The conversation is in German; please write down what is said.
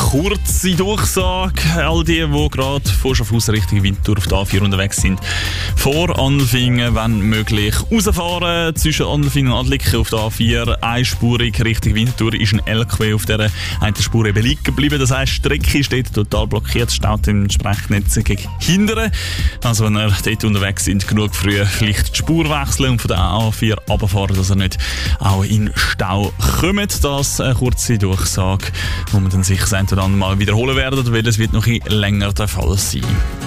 kurze Durchsage. All die gerade von Schaffhausen Richtung Winterthur auf der A4 unterwegs sind, vor Andelfingen, wenn möglich, rausfahren. Zwischen Andelfingen und Adliken auf der A4 einspurig Richtung Winterthur ist ein LKW auf dieser einen Spur eben liegen geblieben. Das heisst, die Strecke steht total blockiert, staut entsprechend nicht gegen hindern. Also wenn ihr dort unterwegs sind, genug früh vielleicht die Spur wechseln und von der A4 runterfahren, dass ihr nicht auch in Stau kommt. Das eine kurze Durchsage, wo wir dann sicher das ein oder andere Mal wiederholen werden, weil es wird noch ein länger der Fall sein.